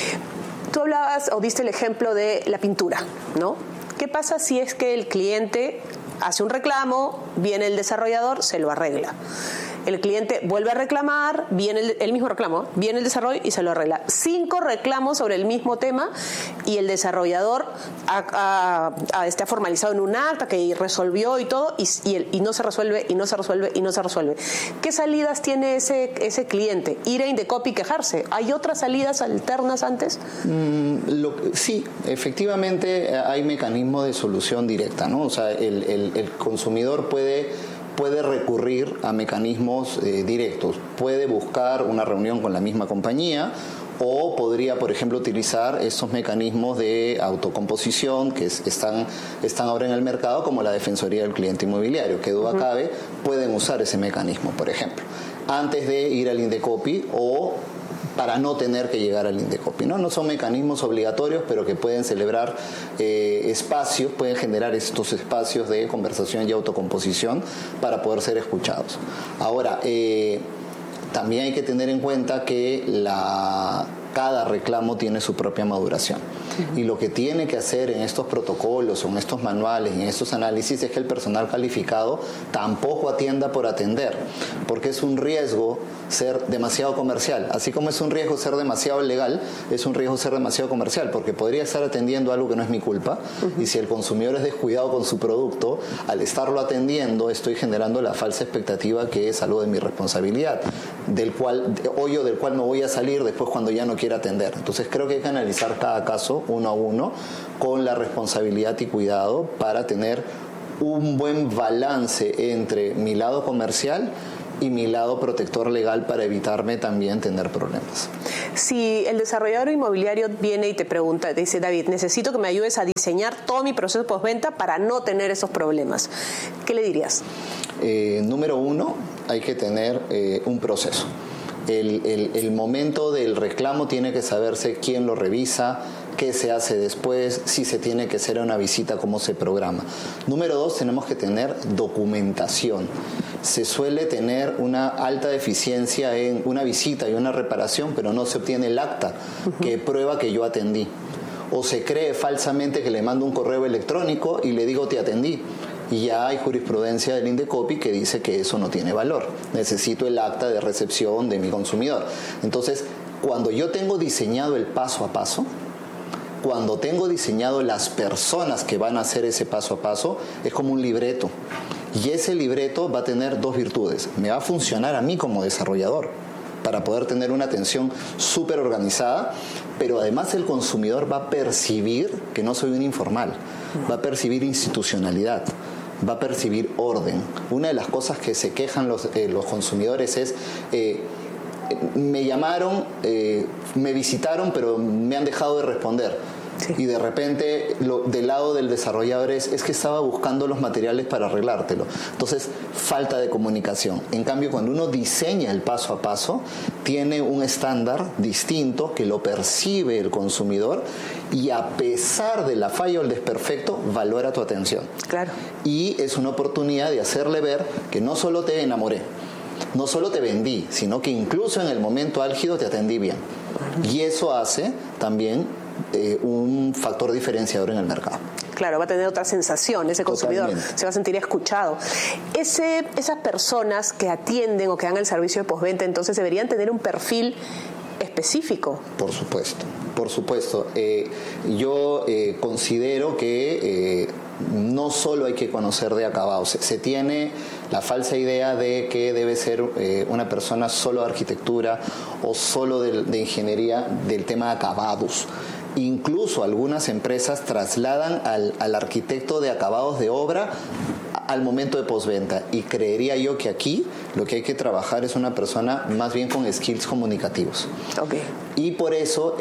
S1: Tú hablabas o diste el ejemplo de la pintura, ¿no? ¿Qué pasa si es que el cliente hace un reclamo, viene el desarrollador, se lo arregla? El cliente vuelve a reclamar, viene el mismo reclamo, viene el desarrollo y se lo arregla. 5 reclamos sobre el mismo tema y el desarrollador ha formalizado en un acta que resolvió y todo y no se resuelve, y no se resuelve, y no se resuelve. ¿Qué salidas tiene ese cliente? Ir a Indecopi y quejarse. ¿Hay otras salidas alternas antes?
S6: Sí, efectivamente hay mecanismos de solución directa, ¿no? O sea, el consumidor puede recurrir a mecanismos directos. Puede buscar una reunión con la misma compañía o podría, por ejemplo, utilizar estos mecanismos de autocomposición que están ahora en el mercado, como la Defensoría del Cliente Inmobiliario, que duda cabe, pueden usar ese mecanismo, por ejemplo, antes de ir al Indecopi o para no tener que llegar al Indecopi, ¿no? No son mecanismos obligatorios, pero que pueden celebrar espacios, pueden generar estos espacios de conversación y autocomposición para poder ser escuchados. Ahora, también hay que tener en cuenta que cada reclamo tiene su propia maduración. Y lo que tiene que hacer en estos protocolos o en estos manuales, en estos análisis, es que el personal calificado tampoco atienda por atender, porque es un riesgo ser demasiado comercial. Así como es un riesgo ser demasiado legal, es un riesgo ser demasiado comercial, porque podría estar atendiendo algo que no es mi culpa, y si el consumidor es descuidado con su producto, al estarlo atendiendo estoy generando la falsa expectativa que es algo de mi responsabilidad, del cual no voy a salir después cuando ya no quiera atender. Entonces creo que hay que analizar cada caso uno a uno con la responsabilidad y cuidado para tener un buen balance entre mi lado comercial y mi lado protector legal para evitarme también tener problemas.
S1: Si el desarrollador inmobiliario viene y te pregunta, te dice: David, necesito que me ayudes a diseñar todo mi proceso postventa para no tener esos problemas, ¿qué le dirías?
S6: Número uno, hay que tener un proceso. El momento del reclamo tiene que saberse quién lo revisa, qué se hace después, si se tiene que hacer una visita, cómo se programa. Número dos, tenemos que tener documentación. Se suele tener una alta deficiencia en una visita y una reparación, pero no se obtiene el acta que prueba que yo atendí. O se cree falsamente que le mando un correo electrónico y le digo te atendí. Y ya hay jurisprudencia del Indecopi que dice que eso no tiene valor. Necesito el acta de recepción de mi consumidor. Entonces, cuando yo tengo diseñado el paso a paso, cuando tengo diseñado las personas que van a hacer ese paso a paso, es como un libreto. Y ese libreto va a tener dos virtudes. Me va a funcionar a mí como desarrollador para poder tener una atención súper organizada, pero además el consumidor va a percibir que no soy un informal, va a percibir institucionalidad, va a percibir orden. Una de las cosas que se quejan los consumidores es: me llamaron, me visitaron, pero me han dejado de responder. Sí. Y de repente, del lado del desarrollador es que estaba buscando los materiales para arreglártelo. Entonces, falta de comunicación. En cambio, cuando uno diseña el paso a paso, tiene un estándar distinto que lo percibe el consumidor y, a pesar de la falla o el desperfecto, valora tu atención.
S1: Claro.
S6: Y es una oportunidad de hacerle ver que no solo te enamoré, no solo te vendí, sino que incluso en el momento álgido te atendí bien. Y eso hace también un factor diferenciador en el mercado.
S1: Claro, va a tener otra sensación ese consumidor. Totalmente. Se va a sentir escuchado. Esas personas que atienden o que dan el servicio de postventa, entonces deberían tener un perfil específico.
S6: Por supuesto, por supuesto. Yo considero que no solo hay que conocer de acabados. Se tiene la falsa idea de que debe ser una persona solo de arquitectura o solo de ingeniería del tema de acabados. Incluso algunas empresas trasladan al arquitecto de acabados de obra al momento de postventa, y creería yo que aquí lo que hay que trabajar es una persona más bien con skills comunicativos.
S1: Okay.
S6: Y por eso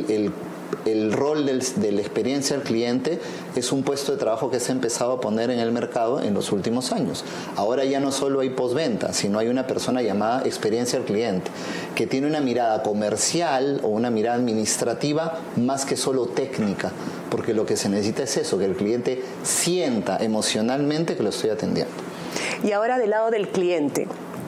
S6: el rol de la experiencia al cliente es un puesto de trabajo que se ha empezado a poner en el mercado en los últimos años. Ahora ya no solo hay postventa, sino hay una persona llamada experiencia al cliente, que tiene una mirada comercial o una mirada administrativa más que solo técnica, porque lo que se necesita es eso, que el cliente sienta emocionalmente que lo estoy atendiendo.
S1: Y ahora del lado del cliente,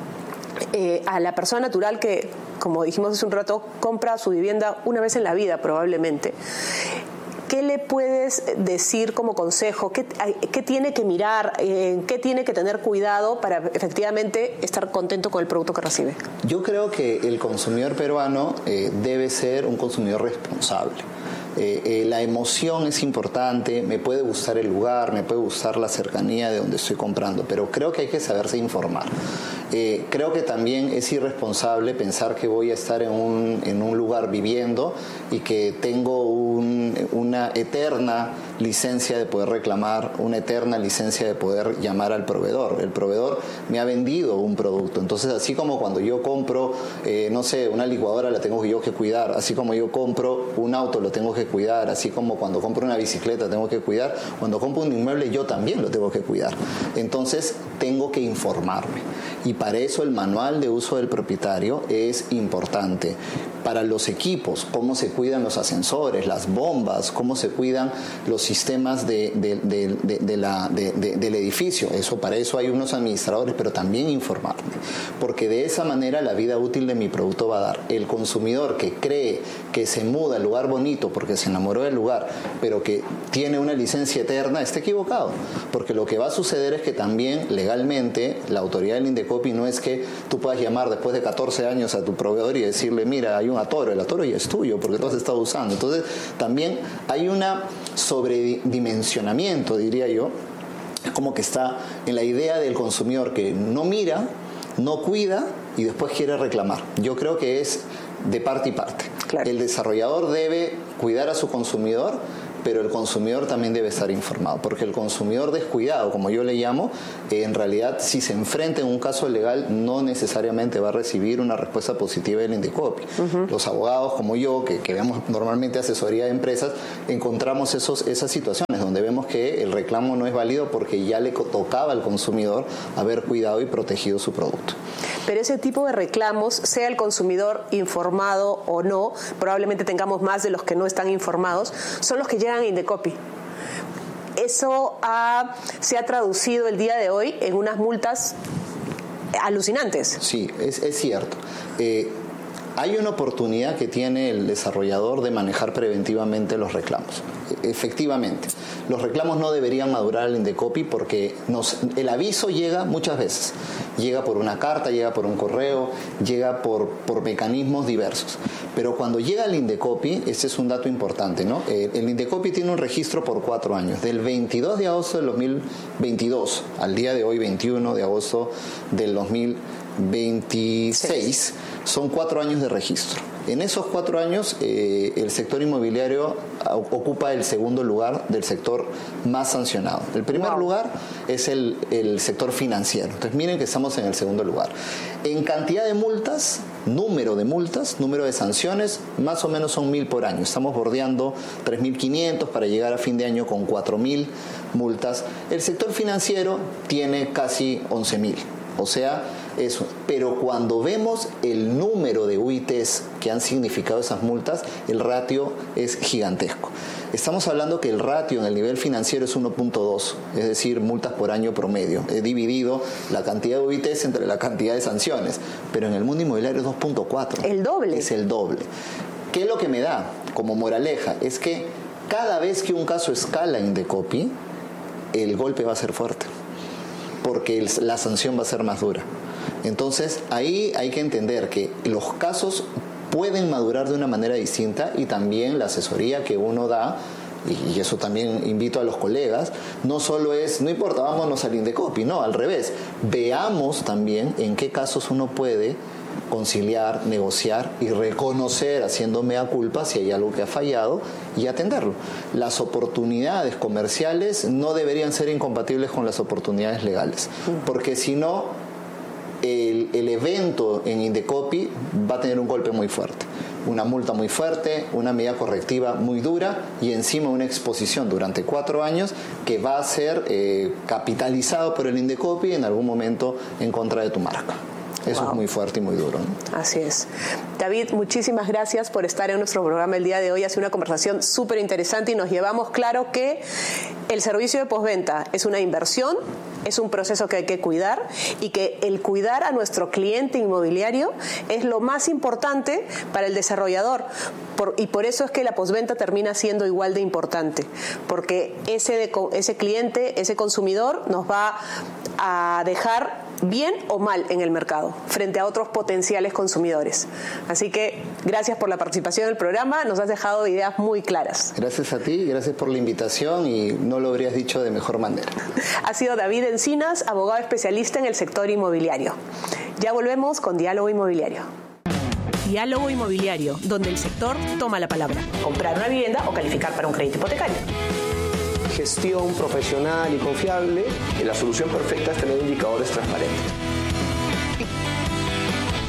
S1: a la persona natural que, como dijimos hace un rato, compra su vivienda una vez en la vida probablemente, ¿qué le puedes decir como consejo? ¿Qué tiene que mirar? ¿Qué tiene que tener cuidado para efectivamente estar contento con el producto que recibe?
S6: Yo creo que el consumidor peruano debe ser un consumidor responsable. La emoción es importante, me puede gustar el lugar, me puede gustar la cercanía de donde estoy comprando, pero creo que hay que saberse informar. Creo que también es irresponsable pensar que voy a estar en un lugar viviendo y que tengo una eterna licencia de poder reclamar, una eterna licencia de poder llamar al proveedor. El proveedor me ha vendido un producto. Entonces, así como cuando yo compro, una licuadora la tengo yo que cuidar, así como yo compro un auto lo tengo que cuidar, así como cuando compro una bicicleta tengo que cuidar, cuando compro un inmueble yo también lo tengo que cuidar. Entonces, tengo que informarme. Y para eso el manual de uso del propietario es importante. Para los equipos, cómo se cuidan los ascensores, las bombas, cómo se cuidan los sistemas del edificio. Para eso hay unos administradores, pero también informarme. Porque de esa manera la vida útil de mi producto va a dar. El consumidor que cree que se muda al lugar bonito porque se enamoró del lugar, pero que tiene una licencia eterna, está equivocado. Porque lo que va a suceder es que también legalmente la autoridad del Indecopi no es que tú puedas llamar después de 14 años a tu proveedor y decirle, mira, hay un atoro, el atoro ya es tuyo porque tú has estado usando. Entonces también hay un sobredimensionamiento, diría yo, como que está en la idea del consumidor que no mira, no cuida y después quiere reclamar. Yo creo que es de parte y parte. Claro. El desarrollador debe cuidar a su consumidor, pero el consumidor también debe estar informado, porque el consumidor descuidado, como yo le llamo, en realidad si se enfrenta en un caso legal no necesariamente va a recibir una respuesta positiva del Indecopi. Los abogados como yo, que vemos normalmente asesoría de empresas, encontramos esas situaciones donde vemos que el reclamo no es válido porque ya le tocaba al consumidor haber cuidado y protegido su producto.
S1: Pero ese tipo de reclamos, sea el consumidor informado o no, probablemente tengamos más de los que no están informados, son los que llegan a Indecopi. Eso se ha traducido el día de hoy en unas multas alucinantes.
S6: Sí, es cierto. Hay una oportunidad que tiene el desarrollador de manejar preventivamente los reclamos. Efectivamente, los reclamos no deberían madurar al Indecopi porque el aviso llega muchas veces. Llega por una carta, llega por un correo, llega por mecanismos diversos. Pero cuando llega al Indecopi, este es un dato importante, ¿no? El Indecopi tiene un registro por 4 años. Del 22 de agosto del 2022 al día de hoy, 21 de agosto del 2026, son 4 años de registro. En esos 4 años, el sector inmobiliario ocupa el segundo lugar del sector más sancionado. El primer lugar es el sector financiero. Entonces, miren que estamos en el segundo lugar. En cantidad de multas, número de sanciones, más o menos son 1.000 por año. Estamos bordeando 3.500 para llegar a fin de año con 4.000 multas. El sector financiero tiene casi 11.000. O sea, eso. Pero cuando vemos el número de UITs que han significado esas multas, el ratio es gigantesco. Estamos hablando que el ratio en el nivel financiero es 1.2, es decir, multas por año promedio. He dividido la cantidad de UITs entre la cantidad de sanciones, pero en el mundo inmobiliario es 2.4.
S1: ¿El doble?
S6: Es el doble. ¿Qué es lo que me da como moraleja? Es que cada vez que un caso escala en Indecopi, el golpe va a ser fuerte, porque la sanción va a ser más dura. Entonces, ahí hay que entender que los casos pueden madurar de una manera distinta y también la asesoría que uno da, y eso también invito a los colegas, no solo es, no importa, vámonos al Indecopi, no, al revés. Veamos también en qué casos uno puede conciliar, negociar y reconocer, haciendo mea culpa si hay algo que ha fallado y atenderlo. Las oportunidades comerciales no deberían ser incompatibles con las oportunidades legales, porque si no, el evento en Indecopi va a tener un golpe muy fuerte, una multa muy fuerte, una medida correctiva muy dura y encima una exposición durante 4 años que va a ser capitalizado por el Indecopi en algún momento en contra de tu marca. Eso es muy fuerte y muy duro, ¿no?
S1: Así es. David, muchísimas gracias por estar en nuestro programa el día de hoy. Ha sido una conversación súper interesante y nos llevamos claro que el servicio de postventa es una inversión, es un proceso que hay que cuidar y que el cuidar a nuestro cliente inmobiliario es lo más importante para el desarrollador. Y por eso es que la postventa termina siendo igual de importante, porque ese cliente, ese consumidor nos va a dejar bien o mal en el mercado frente a otros potenciales consumidores. Así que gracias por la participación en el programa, nos has dejado ideas muy claras.
S6: Gracias a ti, gracias por la invitación y no lo habrías dicho de mejor manera.
S1: Ha sido David Encinas, abogado especialista en el sector inmobiliario. Ya volvemos con Diálogo Inmobiliario. Diálogo Inmobiliario, donde el sector toma la palabra. Comprar una vivienda o calificar para un crédito hipotecario.
S3: Gestión profesional y confiable, la solución perfecta es tener indicadores transparentes.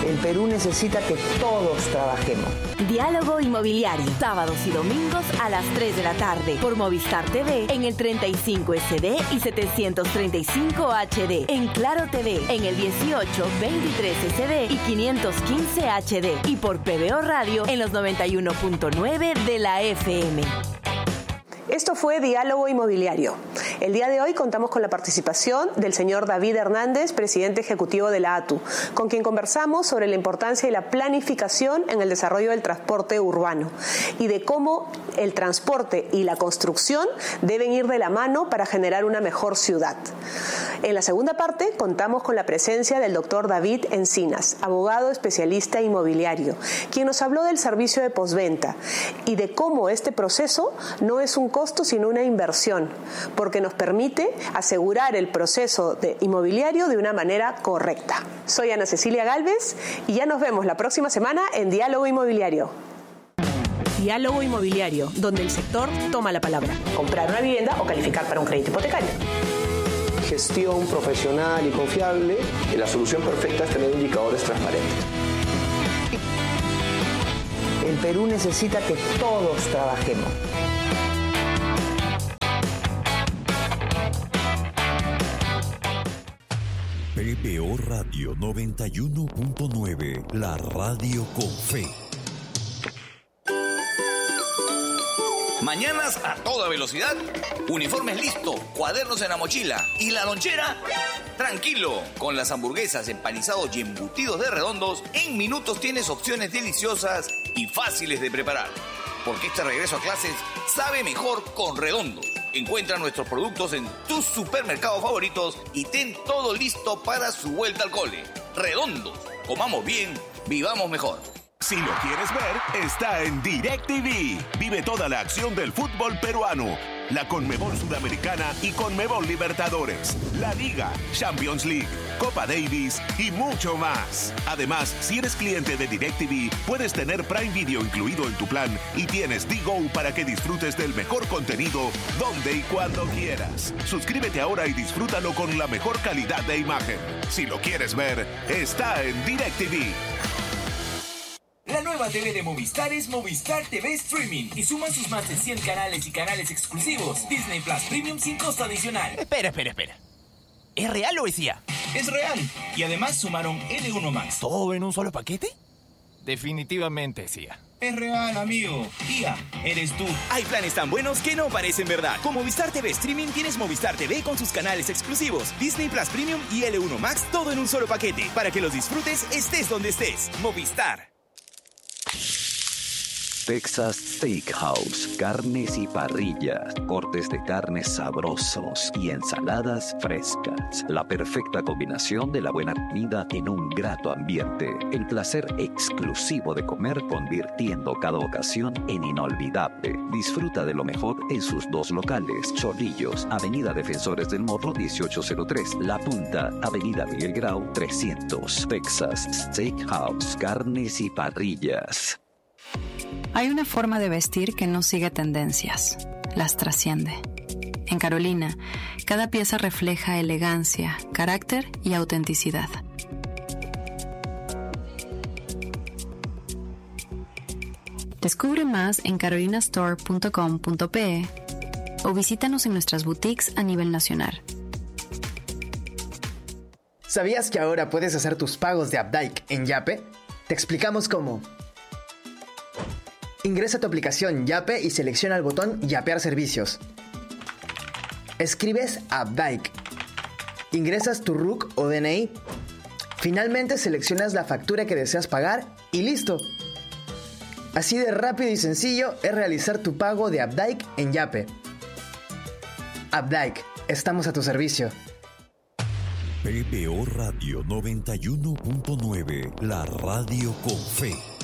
S4: El Perú necesita que todos trabajemos.
S5: Diálogo Inmobiliario, sábados y domingos a las 3 de la tarde por Movistar TV en el 35 SD y 735 HD, en Claro TV en el 18, 23 SD y 515 HD y por PBO Radio en los 91.9 de la FM.
S1: Esto fue Diálogo Inmobiliario. El día de hoy contamos con la participación del señor David Hernández, presidente ejecutivo de la ATU, con quien conversamos sobre la importancia de la planificación en el desarrollo del transporte urbano y de cómo el transporte y la construcción deben ir de la mano para generar una mejor ciudad. En la segunda parte contamos con la presencia del doctor David Encinas, abogado especialista inmobiliario, quien nos habló del servicio de postventa y de cómo este proceso no es un costo sino una inversión, porque nos permite asegurar el proceso inmobiliario de una manera correcta. Soy Ana Cecilia Gálvez y ya nos vemos la próxima semana en Diálogo Inmobiliario. Diálogo Inmobiliario, donde el sector toma la palabra. Comprar una vivienda o calificar para un crédito hipotecario.
S3: Gestión profesional y confiable. La solución perfecta es tener indicadores transparentes.
S4: El Perú necesita que todos trabajemos.
S7: PBO Radio 91.9, la radio con fe.
S8: Mañanas a toda velocidad, uniformes listo, cuadernos en la mochila y la lonchera. Tranquilo, con las hamburguesas, empanizados y embutidos de Redondos, en minutos tienes opciones deliciosas y fáciles de preparar. Porque este regreso a clases sabe mejor con Redondos. Encuentra nuestros productos en tus supermercados favoritos y ten todo listo para su vuelta al cole. Redondos, comamos bien, vivamos mejor.
S9: Si lo quieres ver, está en DirecTV. Vive toda la acción del fútbol peruano, la Conmebol Sudamericana y Conmebol Libertadores, la Liga, Champions League, Copa Davis y mucho más. Además, si eres cliente de DirecTV, puedes tener Prime Video incluido en tu plan y tienes D-Go para que disfrutes del mejor contenido donde y cuando quieras. Suscríbete ahora y disfrútalo con la mejor calidad de imagen. Si lo quieres ver, está en DirecTV.
S10: La nueva TV de Movistar es Movistar TV Streaming y suman sus más de 100 canales y canales exclusivos. Disney Plus Premium sin costo adicional.
S11: Espera. ¿Es real o es IA?
S10: Es real. Y además sumaron L1 Max.
S11: ¿Todo en un solo paquete? Definitivamente es IA.
S10: Es real, amigo. IA, eres tú.
S11: Hay planes tan buenos que no parecen verdad. Con Movistar TV Streaming tienes Movistar TV con sus canales exclusivos, Disney Plus Premium y L1 Max, todo en un solo paquete. Para que los disfrutes, estés donde estés. Movistar.
S12: Texas Steakhouse, carnes y parrillas, cortes de carnes sabrosos y ensaladas frescas. La perfecta combinación de la buena comida en un grato ambiente. El placer exclusivo de comer convirtiendo cada ocasión en inolvidable. Disfruta de lo mejor en sus dos locales. Chorrillos, Avenida Defensores del Morro 1803. La Punta, Avenida Miguel Grau 300. Texas Steakhouse, carnes y parrillas.
S13: Hay una forma de vestir que no sigue tendencias, las trasciende. En Carolina, cada pieza refleja elegancia, carácter y autenticidad. Descubre más en carolinastore.com.pe o visítanos en nuestras boutiques a nivel nacional.
S14: ¿Sabías que ahora puedes hacer tus pagos de Updike en Yape? Te explicamos cómo. Ingresa a tu aplicación Yape y selecciona el botón Yapear servicios. Escribes Updike. Ingresas tu RUC o DNI. Finalmente seleccionas la factura que deseas pagar y ¡listo! Así de rápido y sencillo es realizar tu pago de Updike en Yape. Updike, estamos a tu servicio.
S7: PBO Radio 91.9, la radio con fe.